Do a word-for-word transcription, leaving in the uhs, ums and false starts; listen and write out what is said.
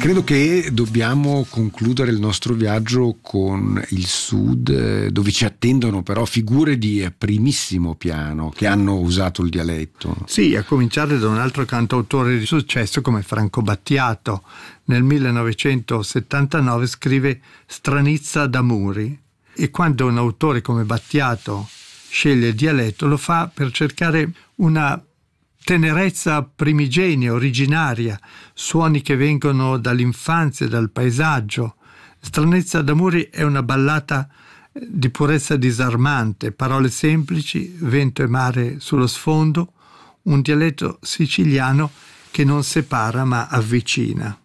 Credo che dobbiamo concludere il nostro viaggio con il sud, dove ci attendono però figure di primissimo piano che hanno usato il dialetto. Sì, a cominciare da un altro cantautore di successo come Franco Battiato. Nel millenovecentosettantanove scrive Stranizza d'Amuri, e quando un autore come Battiato sceglie il dialetto lo fa per cercare una tenerezza primigenia, originaria, suoni che vengono dall'infanzia, dal paesaggio. Stranezza d'Amuri è una ballata di purezza disarmante, parole semplici, vento e mare sullo sfondo, un dialetto siciliano che non separa ma avvicina.